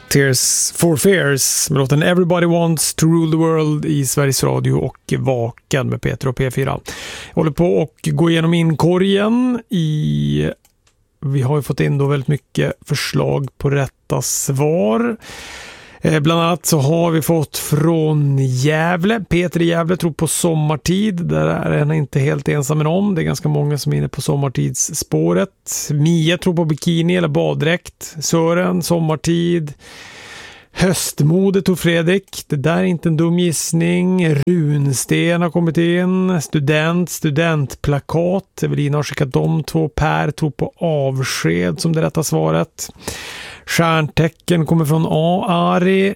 Tears for Fears med låten Everybody Wants to Rule the World i Sveriges Radio och Vaken med Peter och P4. Jag håller på och gå igenom inkorgen i... Vi har ju fått in då väldigt mycket förslag på rätta svar. Bland annat så har vi fått från Gävle. Peter i Gävle tror på sommartid. Där är han inte helt ensam med om. Det är ganska många som är inne på sommartidsspåret. Mia tror på bikini eller baddräkt. Sören, sommartid. Höstmode tror Fredrik. Det där är inte en dum gissning. Runsten har kommit in. Studentplakat. Evelina har skickat de två. Per tror på avsked som det rätta svaret. Stjärntecken kommer från Ari.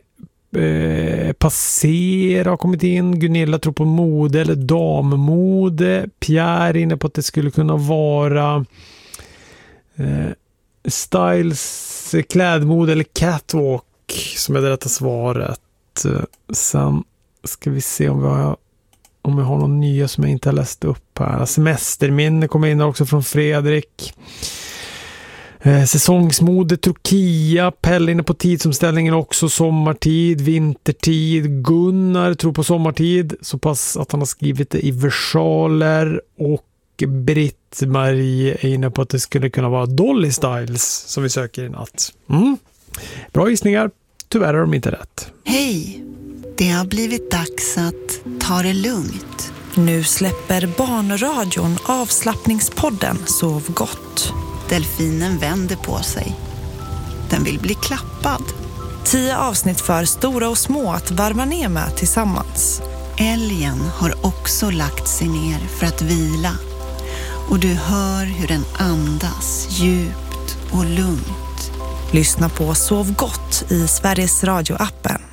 Passera har kommit in. Gunilla tror på mode eller dammode. Pierre inne på att det skulle kunna vara styles, klädmode eller catwalk som är det rätta svaret. Sen ska vi se om jag har någon nya som jag inte har läst upp här. Semesterminne kommer in också från Fredrik. Säsongsmode tror Kia. Pelle inne på tidsomställningen också. Sommartid, vintertid. Gunnar tror på sommartid så pass att han har skrivit det i versaler. Och Britt-Marie är inne på att det skulle kunna vara Dolly Styles som vi söker i natt. Bra gissningar. Tyvärr är de inte rätt. Hej! Det har blivit dags att ta det lugnt. Nu släpper Barnradion avslappningspodden Sov gott. Delfinen vänder på sig. Den vill bli klappad. 10 avsnitt för stora och små att varva ner med tillsammans. Älgen har också lagt sig ner för att vila. Och du hör hur den andas djupt och lugnt. Lyssna på Sov gott i Sveriges Radio-appen.